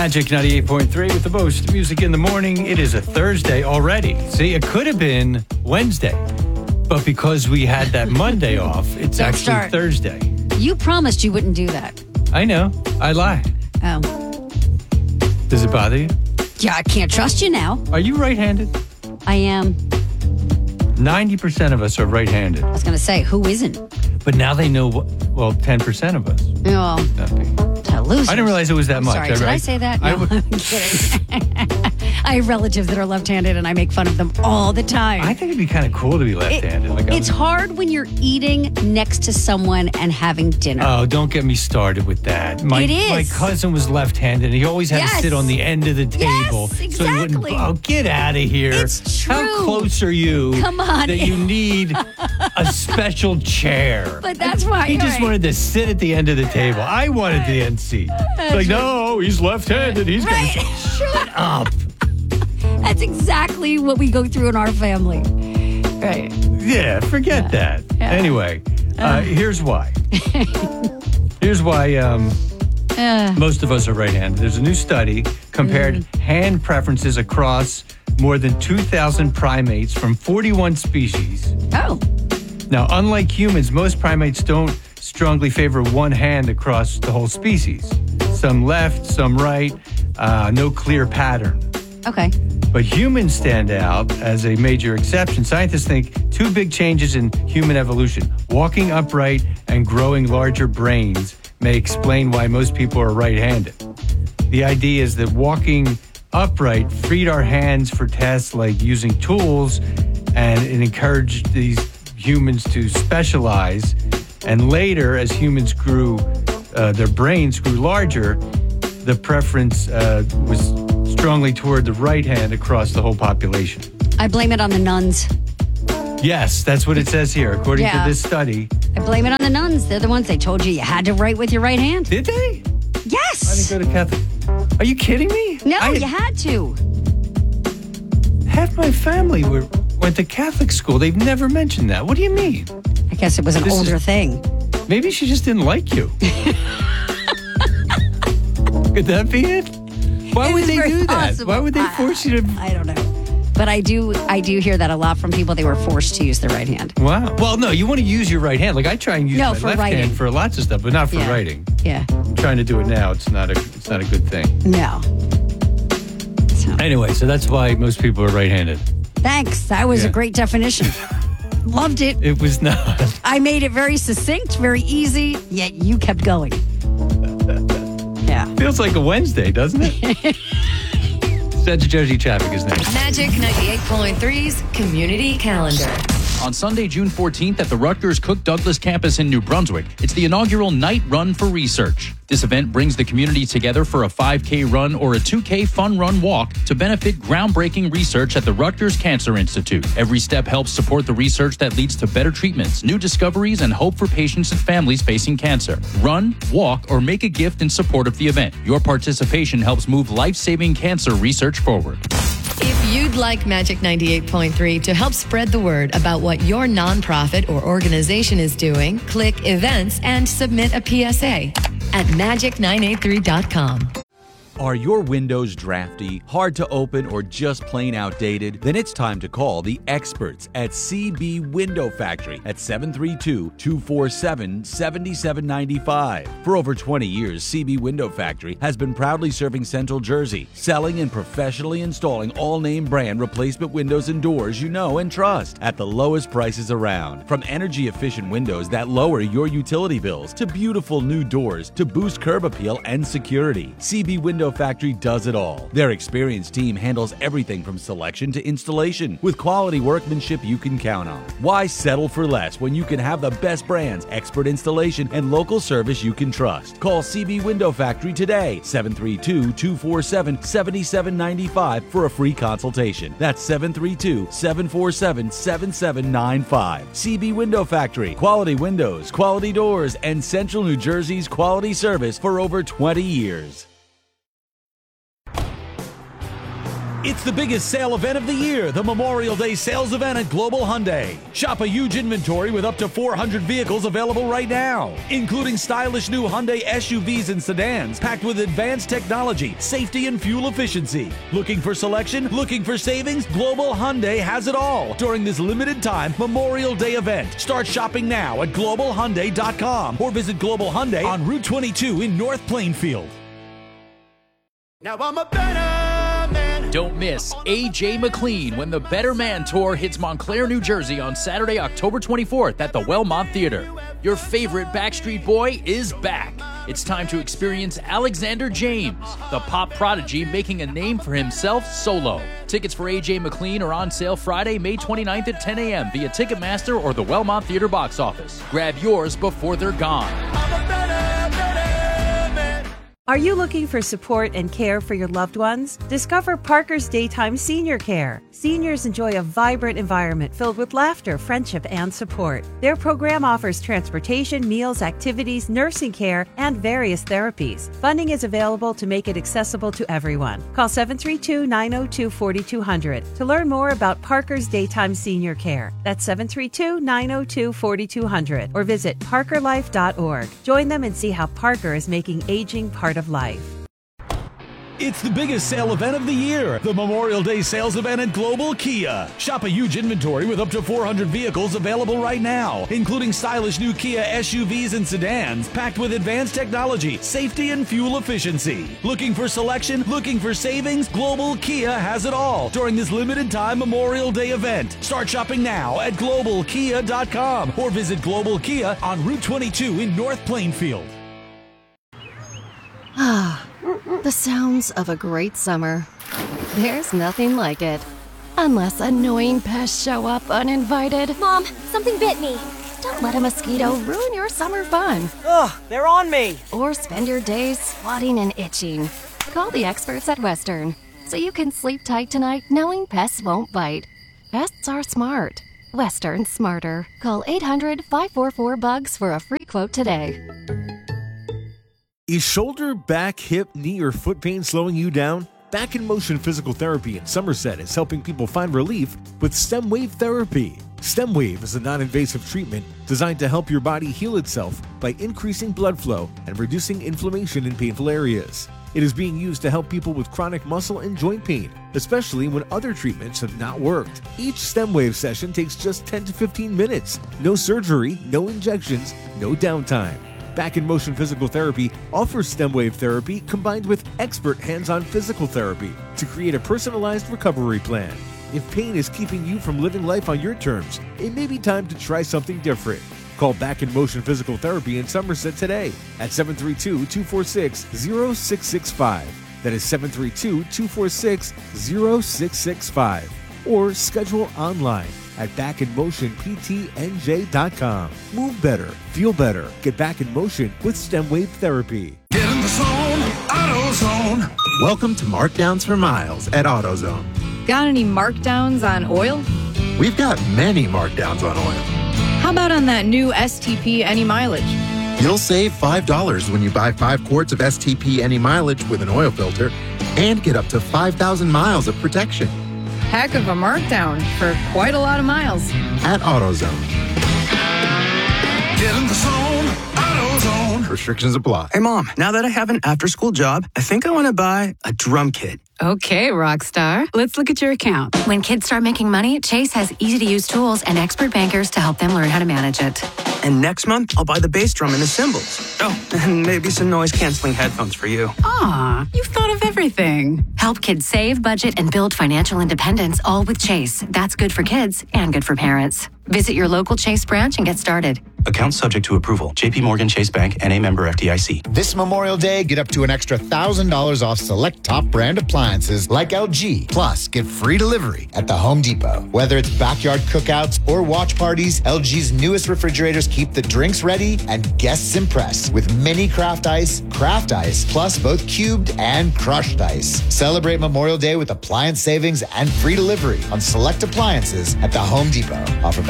Magic 98.3 with the most music in the morning. It is a Thursday already. See, it could have been Wednesday, but because we had that Monday off, it's Don't actually start. Thursday. You promised you wouldn't do that. I know. I lie. Oh. Does it bother you? Yeah, I can't trust you now. Are you right-handed? I am. 90% of us are right-handed. I was going to say, who isn't? But now they know, 10% of us. Oh, Not me. losers. I didn't realize it was that much. Sorry, did I say that? No, I'm kidding. I have relatives that are left-handed, and I make fun of them all the time. I think it'd be kind of cool to be left-handed. It's hard when you're eating next to someone and having dinner. Oh, don't get me started with that. It is. My cousin was left-handed, and he always had to sit on the end of the table. Yes, So he wouldn't. exactly. Oh, get out of here. It's true. How close are you Come on. that you need a special chair? But that's why He just wanted to sit at the end of the table. I wanted the end seat. It's like, no, he's left-handed. He's Right. going to shut up. That's exactly what we go through in our family. Right. Yeah, forget that. Yeah. Anyway, here's why. Here's why most of us are right-handed. There's a new study compared hand preferences across more than 2,000 primates from 41 species. Oh. Now, unlike humans, most primates don't strongly favor one hand across the whole species. Some left, some right, no clear pattern. Okay. But humans stand out as a major exception. Scientists think two big changes in human evolution, walking upright and growing larger brains, may explain why most people are right-handed. The idea is that walking upright freed our hands for tasks like using tools, and it encouraged these humans to specialize. And later, as humans grew, their brains grew larger, the preference was strongly toward the right hand across the whole population. I blame it on the nuns. Yes, that's what it says here, according to Yeah. this study. I blame it on the nuns. They're the ones they told you had to write with your right hand. Did they? Yes. I didn't go to Catholic. Are you kidding me? No, you had to. Half my family went to Catholic school. They've never mentioned that. What do you mean? I guess it was an This is- older thing. Maybe she just didn't like you. Could that be it? Why It would is they very do that? possible. Why would they force you to? I don't know. But I do hear that a lot from people. They were forced to use their right hand. Wow. Well, no, you want to use your right hand. Like I try and use No, my for left writing. hand for lots of stuff, but not for Yeah. writing. Yeah. I'm trying to do it now. It's not a good thing. No. So, Anyway, so that's why most people are right-handed. thanks. That was Yeah. a great definition. Loved it. It was not. I made it very succinct, very easy, yet you kept going. Yeah. Feels like a Wednesday, doesn't it? Cedric Joji traffic is next. Magic 98.3's Community Calendar. On Sunday, June 14th at the Rutgers Cook Douglas campus in New Brunswick, it's the inaugural Night Run for Research. This event brings the community together for a 5K run or a 2K fun run walk to benefit groundbreaking research at the Rutgers Cancer Institute. Every step helps support the research that leads to better treatments, new discoveries, and hope for patients and families facing cancer. Run, walk, or make a gift in support of the event. Your participation helps move life-saving cancer research forward. If you'd like Magic 98.3 to help spread the word about what your nonprofit or organization is doing, click Events and submit a PSA at magic983.com. Are your windows drafty, hard to open, or just plain outdated? Then it's time to call the experts at CB Window Factory at 732-247-7795. For over 20 years, CB Window Factory has been proudly serving Central Jersey, selling and professionally installing all-name brand replacement windows and doors you know and trust at the lowest prices around. From energy-efficient windows that lower your utility bills to beautiful new doors to boost curb appeal and security, CB Window Factory does it all. Their experienced team handles everything from selection to installation with quality workmanship you can count on. Why settle for less when you can have the best brands, expert installation, and local service you can trust? Call CB Window Factory today, 732-247-7795 for a free consultation. That's 732-747-7795. CB Window Factory, quality windows, quality doors, and Central New Jersey's quality service for over 20 years. It's the biggest sale event of the year, the Memorial Day sales event at Global Hyundai. Shop a huge inventory with up to 400 vehicles available right now, including stylish new Hyundai SUVs and sedans packed with advanced technology, safety, and fuel efficiency. Looking for selection? Looking for savings? Global Hyundai has it all during this limited time Memorial Day event. Start shopping now at globalhyundai.com or visit Global Hyundai on Route 22 in North Plainfield. Now I'm a better man. Don't miss AJ McLean when the Better Man Tour hits Montclair, New Jersey on Saturday, October 24th at the Wellmont Theater. Your favorite Backstreet Boy is back. It's time to experience Alexander James, the pop prodigy making a name for himself solo. Tickets for AJ McLean are on sale Friday, May 29th at 10 a.m. via Ticketmaster or the Wellmont Theater box office. Grab yours before they're gone. I'm a better man. Are you looking for support and care for your loved ones? Discover Parker's Daytime Senior Care. Seniors enjoy a vibrant environment filled with laughter, friendship, and support. Their program offers transportation, meals, activities, nursing care, and various therapies. Funding is available to make it accessible to everyone. Call 732-902-4200 to learn more about Parker's Daytime Senior Care. That's 732-902-4200 or visit parkerlife.org. Join them and see how Parker is making aging part of life. It's the biggest sale event of the year, the Memorial Day sales event at Global Kia. Shop a huge inventory with up to 400 vehicles available right now, including stylish new Kia SUVs and sedans packed with advanced technology, safety, and fuel efficiency. Looking for selection? Looking for savings? Global Kia has it all during this limited time Memorial Day event. Start shopping now at globalkia.com or visit Global Kia on Route 22 in North Plainfield. The sounds of a great summer. There's nothing like it. Unless annoying pests show up uninvited. Mom, something bit me. Don't let a mosquito ruin your summer fun. Ugh, they're on me. Or spend your days swatting and itching. Call the experts at Western so you can sleep tight tonight knowing pests won't bite. Pests are smart. Western smarter. Call 800-544-BUGS for a free quote today. Is shoulder, back, hip, knee, or foot pain slowing you down? Back in Motion Physical Therapy in Somerset is helping people find relief with STEM Wave Therapy. STEM Wave is a non-invasive treatment designed to help your body heal itself by increasing blood flow and reducing inflammation in painful areas. It is being used to help people with chronic muscle and joint pain, especially when other treatments have not worked. Each STEM Wave session takes just 10 to 15 minutes. No surgery, no injections, no downtime. Back in Motion Physical Therapy offers STEM Wave Therapy combined with expert hands-on physical therapy to create a personalized recovery plan. If pain is keeping you from living life on your terms, it may be time to try something different. Call Back in Motion Physical Therapy in Somerset today at 732-246-0665. That is 732-246-0665. Or schedule online at backinmotionptnj.com. Move better, feel better. Get back in motion with STEM Wave Therapy. Get in the zone, AutoZone. Welcome to Markdowns for Miles at AutoZone. Got any markdowns on oil? We've got many markdowns on oil. How about on that new STP Any Mileage? You'll save $5 when you buy 5 quarts of STP Any Mileage with an oil filter and get up to 5,000 miles of protection. Heck of a markdown for quite a lot of miles. At AutoZone. Get in the zone, AutoZone. Restrictions apply. Hey, Mom, now that I have an after-school job, I think I want to buy a drum kit. Okay, Rockstar. Let's look at your account. When kids start making money, Chase has easy-to-use tools and expert bankers to help them learn how to manage it. And next month, I'll buy the bass drum and the cymbals. Oh, and maybe some noise-canceling headphones for you. Aw, you've thought of everything. Help kids save, budget, and build financial independence, all with Chase. That's good for kids and good for parents. Visit your local Chase branch and get started. Account subject to approval. JP Morgan Chase Bank, N.A. member FDIC. This Memorial Day, get up to an extra $1,000 off select top brand appliances like LG. Plus, get free delivery at the Home Depot. Whether it's backyard cookouts or watch parties, LG's newest refrigerators keep the drinks ready and guests impressed with mini craft ice, plus both cubed and crushed ice. Celebrate Memorial Day with appliance savings and free delivery on select appliances at the Home Depot. Offer valid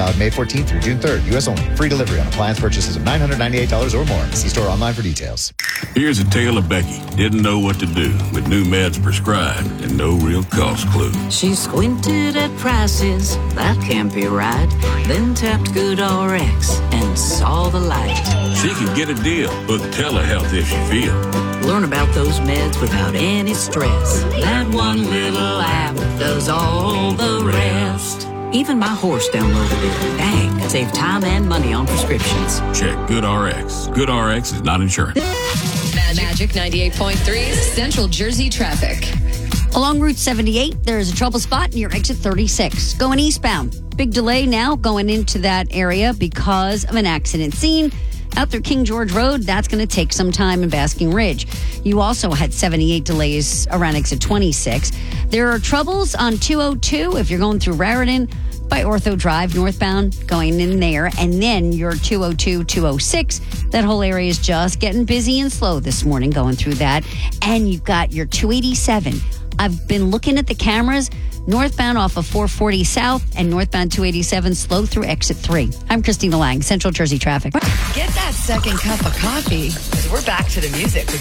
valid May 14th through June 3rd. U.S. only. Free delivery on appliance purchases of $998 or more. See store online for details. Here's a tale of Becky. Didn't know what to do with new meds prescribed and no real cost clue. She squinted at prices, that can't be right. Then tapped GoodRx and saw the light. She could get a deal with telehealth if she feels. Learn about those meds without any stress. That one little app does all the rest. Even my horse downloaded it. Dang, save time and money on prescriptions. Check GoodRx. GoodRx is not insurance. Magic 98.3 Central Jersey traffic. Along Route 78, there's a trouble spot near exit 36. Going eastbound. Big delay now going into that area because of an accident scene. Out through King George Road, that's going to take some time in Basking Ridge. You also had 78 delays around exit 26. There are troubles on 202 if you're going through Raritan by Ortho Drive northbound, going in there. And then your 202, 206, that whole area is just getting busy and slow this morning going through that. And you've got your 287. I've been looking at the cameras. Northbound off of 440 South and northbound 287 slow through exit 3. I'm Christina Lang, Central Jersey Traffic. Get that second cup of coffee, because we're back to the music.